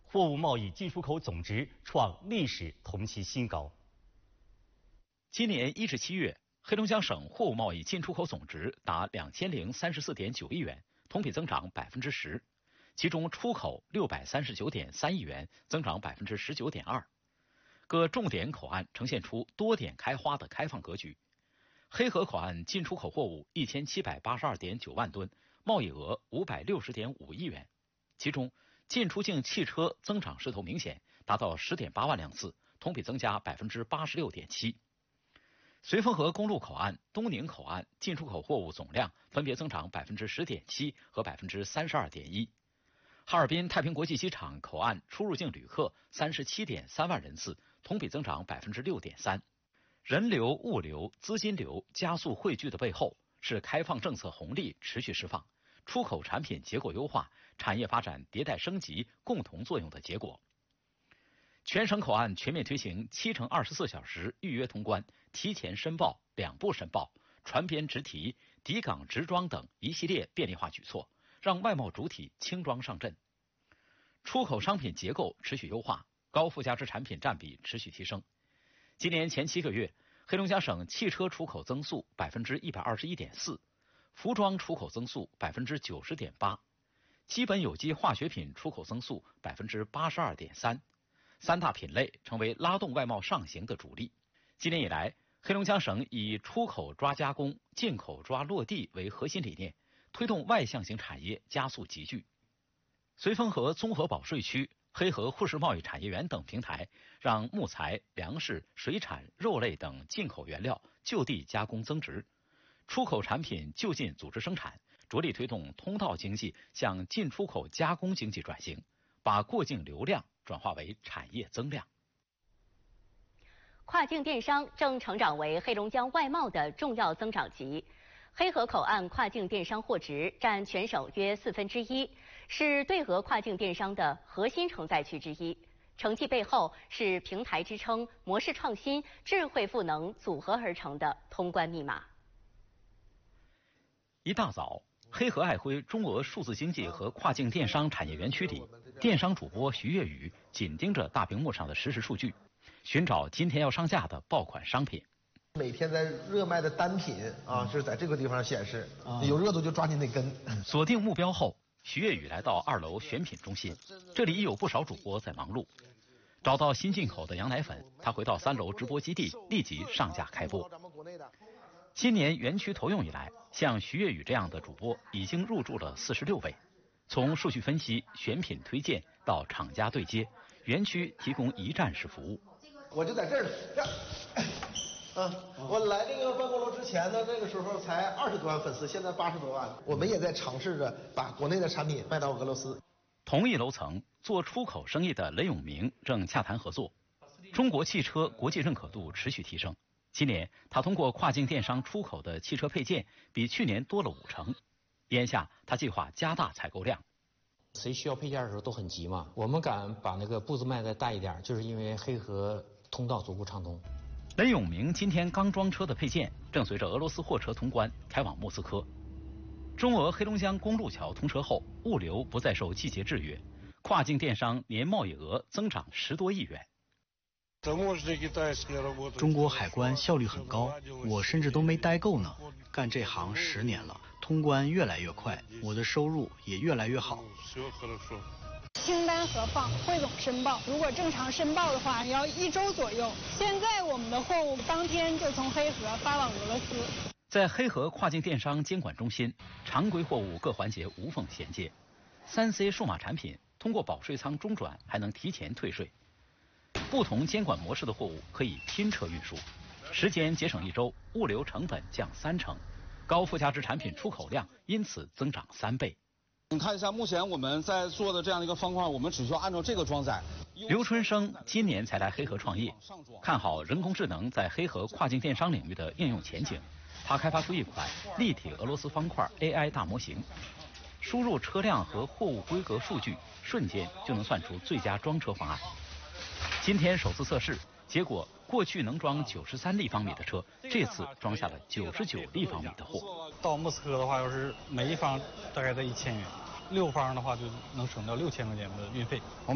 货物贸易进出口总值创历史同期新高。 今年1至7月，黑龙江省货物贸易进出口总值达2034.9亿元，同比增长10%，其中出口639.3亿元，增长19.2%。各重点口岸呈现出多点开花的开放格局。黑河口岸进出口货物1782.9万吨，贸易额560.5亿元，其中进出境汽车增长势头明显，达到10.8万辆次，同比增加86.7%。绥芬河公路口岸、东宁口岸进出口货物总量分别增长10.7%和32.1%。哈尔滨太平国际机场口岸出入境旅客37.3万人次，同比增长6.3%。人流、物流、资金流加速汇聚的背后，是开放政策红利持续释放、出口产品结构优化、产业发展迭代升级共同作用的结果。全省口岸全面推行7×24小时预约通关、提前申报、两步申报、传编直提、抵港直装等一系列便利化举措，让外贸主体轻装上阵。出口商品结构持续优化，高附加值产品占比持续提升。今年前7个月，黑龙江省汽车出口增速121.4%，服装出口增速90.8%，基本有机化学品出口增速82.3%，三大品类成为拉动外贸上行的主力。今年以来，黑龙江省以出口抓加工、进口抓落地为核心理念，推动外向型产业加速集聚。绥芬河综合保税区、黑河沪市贸易产业园等平台，让木材、粮食、水产、肉类等进口原料就地加工增值，出口产品就近组织生产，着力推动通道经济向进出口加工经济转型，把过境流量转化为产业增量。 跨境电商正成长为黑龙江外贸的重要增长极。黑河口岸跨境电商货值占全省约1/4，是对俄跨境电商的核心承载区之一。成绩背后是平台支撑、模式创新、智慧赋能组合而成的通关密码。 一大早，黑河爱辉中俄数字经济和跨境电商产业园区里，电商主播徐粤宇紧盯着大屏幕上的实时数据，寻找今天要上架的爆款商品。 每天在热卖的单品就是在这个地方显示，有热度就抓紧那根。 锁定目标后，徐粤宇来到2楼选品中心，这里已有不少主播在忙碌。找到新进口的羊奶粉，他回到3楼直播基地，立即上架开播。今年园区投用以来，像徐粤宇这样的主播已经入驻了46位。从数据分析、选品推荐到厂家对接，园区提供一站式服务。 我就在这儿。我来这个办公楼之前呢，那个时候才20多万粉丝，现在80多万。我们也在尝试着把国内的产品卖到俄罗斯。 同一楼层做出口生意的雷永明正洽谈合作。中国汽车国际认可度持续提升，今年他通过跨境电商出口的汽车配件比去年多了50%。眼下他计划加大采购量。 谁需要配件的时候都很急嘛，我们敢把那个步子迈得大一点，就是因为黑河通道足够畅通。 雷永明今天刚装车的配件正随着俄罗斯货车通关开往莫斯科。中俄黑龙江公路桥通车后，物流不再受季节制约，跨境电商年贸易额增长10多亿元。 中国海关效率很高，我甚至都没待够呢。干这行10年了，通关越来越快，我的收入也越来越好。 清单核放，汇总申报。如果正常申报的话，要1周左右。现在我们的货物当天就从黑河发往俄罗斯。 在黑河跨境电商监管中心，常规货物各环节无缝衔接。3C 数码产品通过保税仓中转，还能提前退税。不同监管模式的货物可以拼车运输，时间节省1周，物流成本降30%，高附加值产品出口量因此增长3倍。 你看一下，目前我们在做的这样的一个方块，我们只需要按照这个装载。 刘春生今年才来黑河创业，看好人工智能在黑河跨境电商领域的应用前景。他开发出一款立体俄罗斯方块 AI 大模型，输入车辆和货物规格数据，瞬间就能算出最佳装车方案。今天首次测试，结果过去能装93立方米的车，这次装下了99立方米的货。 到莫斯科的话，要是每一方大概在1000元，6方的话就能省掉6000块钱的运费。